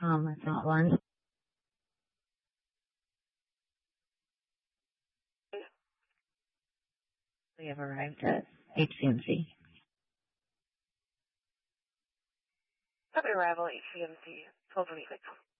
That's not one. We have arrived at HCMC. Rapid arrival, HCMC, 1226.